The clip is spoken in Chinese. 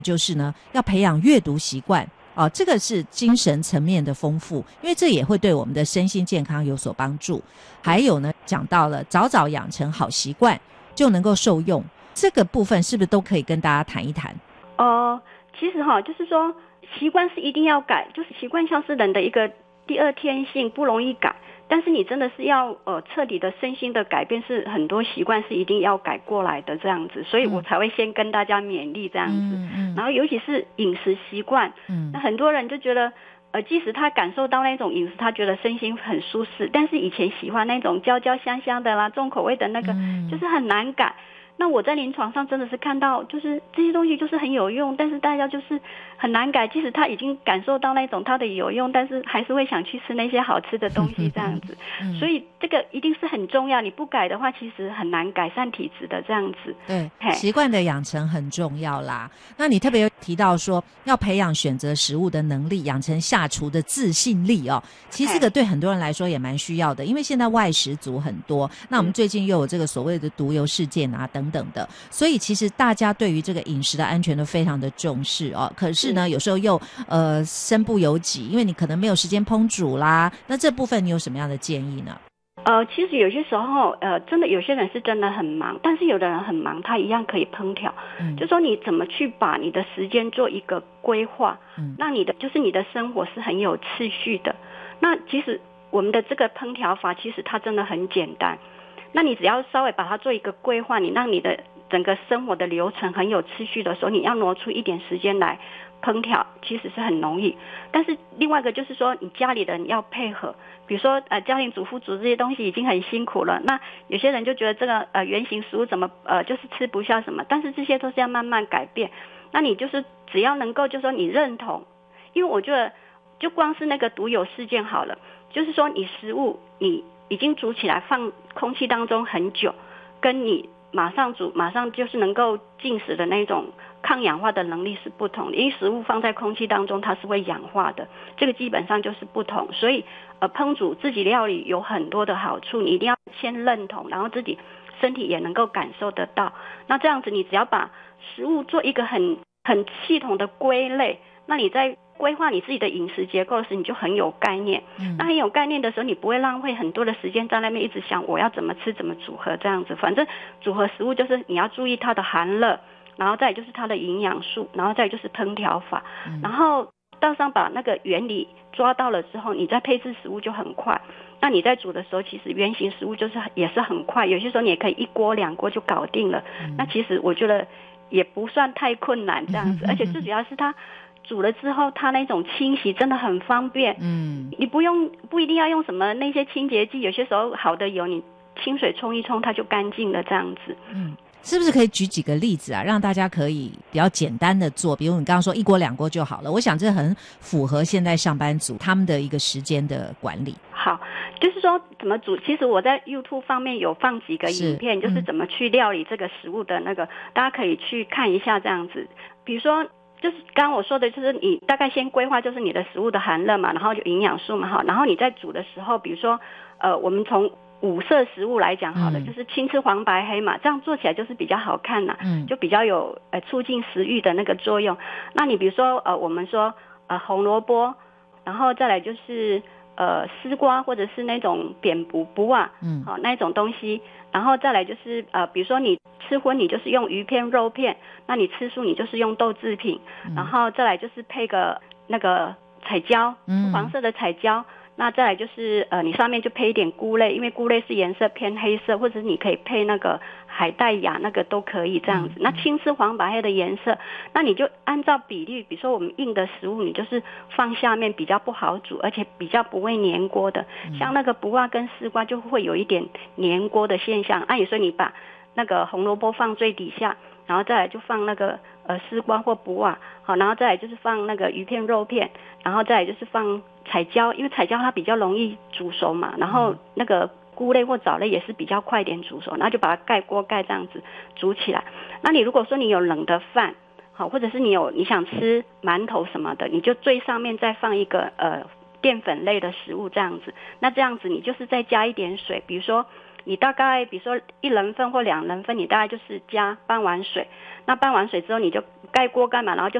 就是呢要培养阅读习惯这个是精神层面的丰富，因为这也会对我们的身心健康有所帮助。还有呢，讲到了早早养成好习惯就能够受用，这个部分是不是都可以跟大家谈一谈？ 其实就是说习惯是一定要改，就是习惯像是人的一个第二天性，不容易改。但是你真的是要彻底的身心的改变，是很多习惯是一定要改过来的这样子，所以我才会先跟大家勉励这样子。然后尤其是饮食习惯，那很多人就觉得即使他感受到那种饮食，他觉得身心很舒适，但是以前喜欢那种焦焦香香的啦，重口味的那个，就是很难改。那我在临床上真的是看到，就是这些东西就是很有用，但是大家就是很难改，即使他已经感受到那种他的有用，但是还是会想去吃那些好吃的东西这样子。所以这个一定是很重要，你不改的话其实很难改善体质的这样子。 对，习惯的养成很重要啦。那你特别提到说要培养选择食物的能力，养成下厨的自信力其实这个对很多人来说也蛮需要的，因为现在外食族很多，那我们最近又有这个所谓的毒油事件啊等等的，所以其实大家对于这个饮食的安全都非常的重视可是呢有时候又身不由己，因为你可能没有时间烹煮啦，那这部分你有什么样的建议呢？ 其实有些时候真的有些人是真的很忙，但是有的人很忙他一样可以烹调。就说你怎么去把你的时间做一个规划，让你的就是你的生活是很有次序的。那其实我们的这个烹调法其实它真的很简单，那你只要稍微把它做一个规划，你让你的整个生活的流程很有次序的时候，你要挪出一点时间来烹调其实是很容易。但是另外一个就是说你家里人要配合，比如说家庭主妇煮这些东西已经很辛苦了，那有些人就觉得这个原型食物怎么就是吃不下什么，但是这些都是要慢慢改变。那你就是只要能够就是说你认同，因为我觉得就光是那个毒油事件好了，就是说你食物你已经煮起来放空气当中很久，跟你马上煮马上就是能够进食的那种抗氧化的能力是不同的，因为食物放在空气当中它是会氧化的，这个基本上就是不同。所以烹煮自己料理有很多的好处，你一定要先认同，然后自己身体也能够感受得到。那这样子你只要把食物做一个很系统的归类，那你在规划你自己的饮食结构时你就很有概念。那很有概念的时候你不会浪费很多的时间在那边一直想我要怎么吃怎么组合这样子。反正组合食物就是你要注意它的含热，然后再来就是它的营养素，然后再来就是烹调法，然后到上把那个原理抓到了之后，你再配置食物就很快。那你在煮的时候其实原型食物就是也是很快，有些时候你也可以1锅2锅就搞定了。那其实我觉得也不算太困难这样子，而且最主要是它煮了之后它那种清洗真的很方便。你不一定要用什么那些清洁剂，有些时候好的油你清水冲一冲它就干净了这样子。 是不是可以举几个例子啊，让大家可以比较简单的做，比如你刚刚说1锅2锅就好了，我想这很符合现在上班族他们的一个时间的管理。 好，就是说怎么煮，其实我在 YouTube 方面有放几个影片，就是怎么去料理这个食物的那个，大家可以去看一下这样子。比如说就是刚刚我说的，就是你大概先规划就是你的食物的含热嘛，然后就营养素嘛，然后你在煮的时候，比如说我们从5色食物来讲好了，就是青吃黄白黑嘛，这样做起来就是比较好看啦，就比较有促进食欲的那个作用。那你比如说我们说红萝卜，然后再来就是丝瓜或者是那种扁卜啊，那种东西，然后再来就是比如说你吃荤你就是用鱼片肉片，那你吃素你就是用豆制品，然后再来就是配个那个彩椒，黄色的彩椒。那再来就是你上面就配一点菇类，因为菇类是颜色偏黑色，或者是你可以配那个海带芽，那个都可以这样子。那青吃黄白黑的颜色，那你就按照比例，比如说我们硬的食物你就是放下面比较不好煮，而且比较不会粘锅的，像那个卜啊跟丝瓜就会有一点粘锅的现象。按理说你把那个红萝卜放最底下，然后再来就放那个丝瓜或卜啊，好，然后再来就是放那个鱼片肉片，然后再来就是放彩椒，因为彩椒它比较容易煮熟嘛，然后那个菇类或藻类也是比较快点煮熟，然后就把它盖锅盖这样子煮起来。那你如果说你有冷的饭，好，或者是你想吃馒头什么的，你就最上面再放一个淀粉类的食物这样子。那这样子你就是再加一点水，比如说你大概比如说1人份或2人份，你大概就是加半碗水，那半碗水之后你就盖锅盖嘛，然后就